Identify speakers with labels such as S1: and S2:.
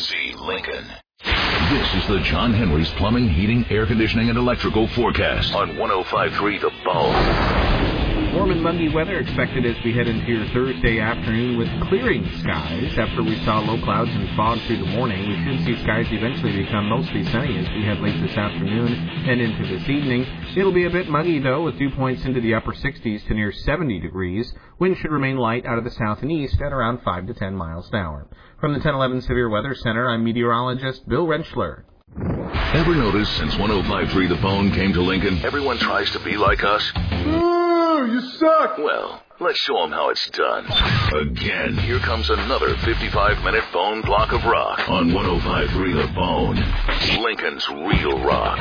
S1: FMC Lincoln. This is the John Henry's Plumbing, Heating, Air Conditioning, and Electrical forecast on 105.3 The Bone.
S2: Warm and muggy weather expected as we head into your Thursday afternoon with clearing skies. After we saw low clouds and fog through the morning, we should see skies eventually become mostly sunny as we head late this afternoon and into this evening. It'll be a bit muggy, though, with dew points into the upper 60s to near 70 degrees. Wind should remain light out of the south and east at around 5 to 10 miles an hour. From the 1011 Severe Weather Center, I'm meteorologist Bill Rentschler.
S1: Ever notice since 105.3 The Bone came to Lincoln, everyone tries to be like us?
S3: Oh, you suck!
S1: Well, let's show them how it's done. Again, here comes another 55-minute Bone block of rock on 105.3 The Bone. Lincoln's Real Rock.